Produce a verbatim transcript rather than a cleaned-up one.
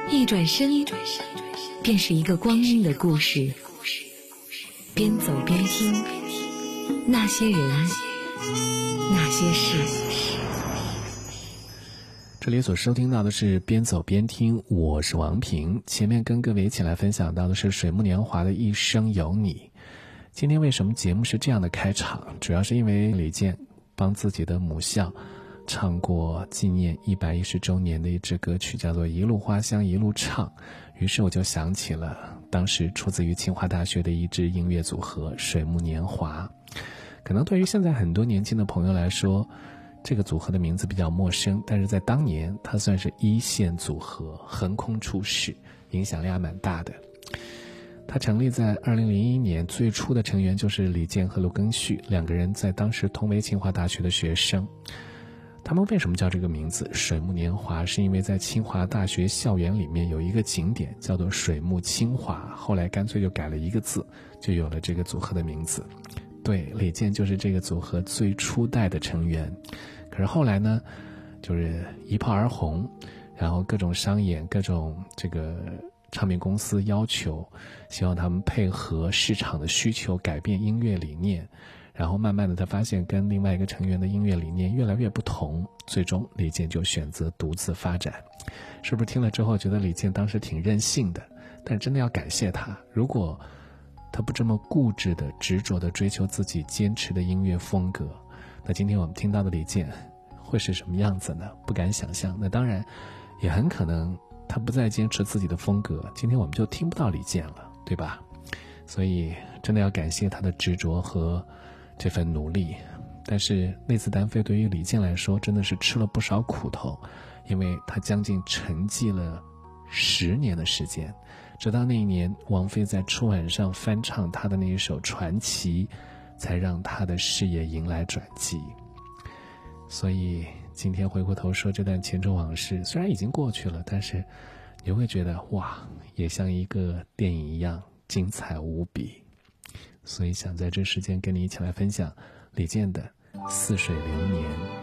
一转身，便是一个光阴的故事。边走边听，那些人，那些事。 这里所收听到的是边走边听，我是王平。前面跟各位一起来分享到的是水木年华的一生有你。今天为什么节目是这样的开场？主要是因为李健帮自己的母校唱过纪念一百一十周年的一支歌曲，叫做《一路花香一路唱》。于是我就想起了当时出自于清华大学的一支音乐组合水木年华。可能对于现在很多年轻的朋友来说，这个组合的名字比较陌生，但是在当年它算是一线组合，横空出世，影响力还蛮大的。它成立在二零零一年，最初的成员就是李健和陆庚戌，两个人在当时同为清华大学的学生。他们为什么叫这个名字水木年华？是因为在清华大学校园里面有一个景点叫做水木清华，后来干脆就改了一个字，就有了这个组合的名字。对，李健就是这个组合最初代的成员。可是后来呢，就是一炮而红，然后各种商演，各种这个唱片公司要求，希望他们配合市场的需求改变音乐理念。然后慢慢的他发现跟另外一个成员的音乐理念越来越不同，最终李健就选择独自发展。是不是听了之后觉得李健当时挺任性的？但真的要感谢他，如果他不这么固执的执着的追求自己坚持的音乐风格，那今天我们听到的李健会是什么样子呢？不敢想象。那当然也很可能他不再坚持自己的风格，今天我们就听不到李健了，对吧？所以真的要感谢他的执着和这份努力。但是那次单飞对于李健来说真的是吃了不少苦头，因为他将近沉寂了十年的时间，直到那一年王菲在春晚上翻唱他的那一首《传奇》，才让他的事业迎来转机。所以今天回过头说这段前尘往事，虽然已经过去了，但是你会觉得哇，也像一个电影一样精彩无比。所以想在这时间跟你一起来分享李健的《似水流年》。